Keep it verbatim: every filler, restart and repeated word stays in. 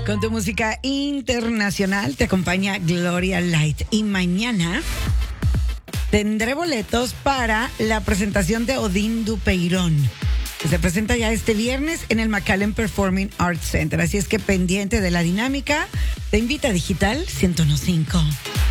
Con tu música internacional te acompaña Gloria Light. Y mañana tendré boletos para la presentación de Odín Dupeirón, que se presenta ya este viernes en el McAllen Performing Arts Center. Así es que pendiente de la dinámica, te invita Digital ciento uno punto cinco.